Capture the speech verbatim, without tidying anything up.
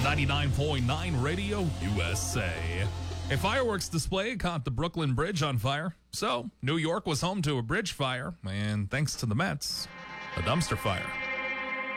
ninety-nine point nine Radio U S A. A fireworks display caught the Brooklyn Bridge on fire. So, New York was home to a bridge fire, and thanks to the Mets, a dumpster fire.